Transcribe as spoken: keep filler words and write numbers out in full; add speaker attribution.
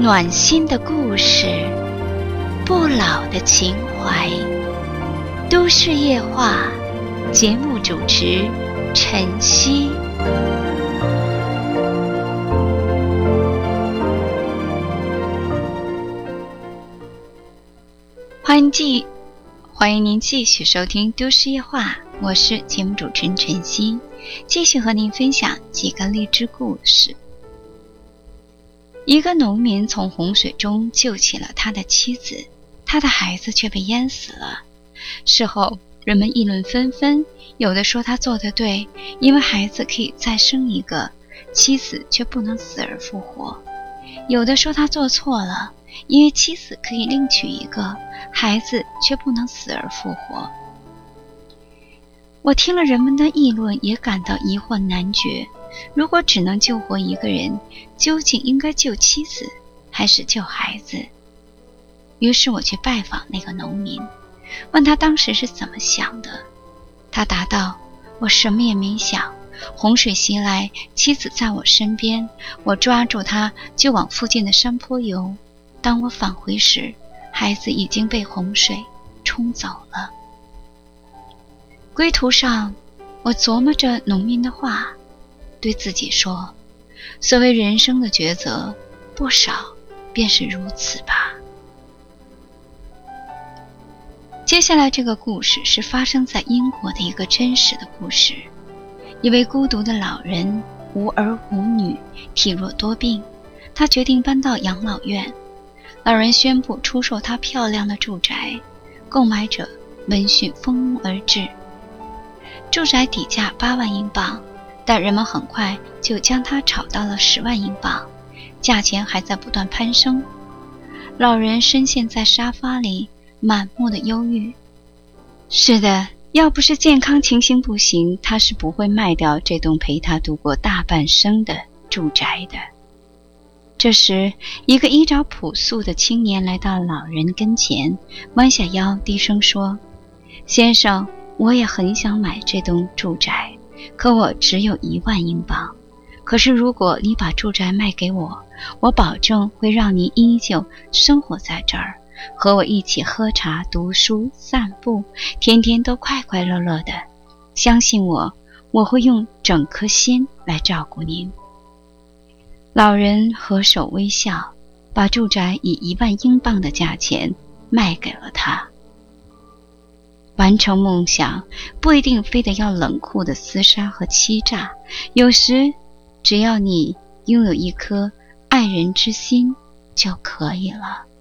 Speaker 1: 暖心的故事，不老的情怀。都市夜话节目主持晨曦。欢迎继欢迎您继续收听都市夜话，我是节目主持人晨曦，继续和您分享几个励志故事。一个农民从洪水中救起了他的妻子，他的孩子却被淹死了。事后人们议论纷纷，有的说他做得对，因为孩子可以再生一个，妻子却不能死而复活；有的说他做错了，因为妻子可以另娶一个，孩子却不能死而复活。我听了人们的议论，也感到疑惑难决。如果只能救活一个人，究竟应该救妻子还是救孩子？于是我去拜访那个农民，问他当时是怎么想的。他答道：我什么也没想，洪水袭来，妻子在我身边，我抓住她就往附近的山坡游。当我返回时，孩子已经被洪水冲走了。归途上，我琢磨着农民的话，对自己说，所谓人生的抉择，不少便是如此吧。接下来这个故事是发生在英国的一个真实的故事。一位孤独的老人，无儿无女，体弱多病，他决定搬到养老院。老人宣布出售他漂亮的住宅，购买者闻讯蜂拥而至。住宅底价八万英镑，但人们很快就将它炒到了十万英镑，价钱还在不断攀升。老人深陷在沙发里，满目的忧郁。是的，要不是健康情形不行，他是不会卖掉这栋陪他度过大半生的住宅的。这时，一个衣着朴素的青年来到老人跟前，弯下腰低声说：先生，我也很想买这栋住宅，可我只有一万英镑。可是如果你把住宅卖给我，我保证会让您依旧生活在这儿，和我一起喝茶、读书、散步，天天都快快乐乐的。相信我，我会用整颗心来照顾您。老人合手微笑，把住宅以一万英镑的价钱卖给了他。完成梦想不一定非得要冷酷的厮杀和欺诈，有时只要你拥有一颗爱人之心就可以了。